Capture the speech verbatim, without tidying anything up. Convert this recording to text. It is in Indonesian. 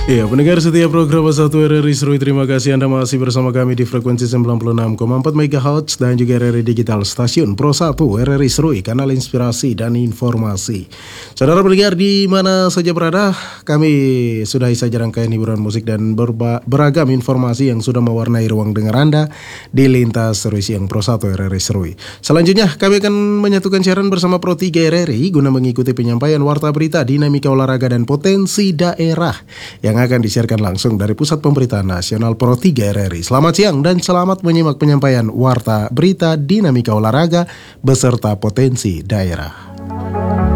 Iya, pendengar setiap program satu R R I Seru, terima kasih Anda masih bersama kami di frekuensi sembilan puluh enam koma empat MHz dan juga R R I Digital Stasiun Pro satu R R I Seru, kanal inspirasi dan informasi. Saudara pendengar di mana saja berada, kami sudah saja rangkaian hiburan musik dan berba- beragam informasi yang sudah mewarnai ruang dengar Anda di lintas Seru Siang Pro satu R R I Seru. Selanjutnya kami akan menyatukan siaran bersama Pro tiga R R I guna mengikuti penyampaian warta berita, dinamika olahraga dan potensi daerah yang akan disiarkan langsung dari Pusat Pemberitaan Nasional Pro tiga R R I. Selamat siang dan selamat menyimak penyampaian warta berita, dinamika olahraga beserta potensi daerah.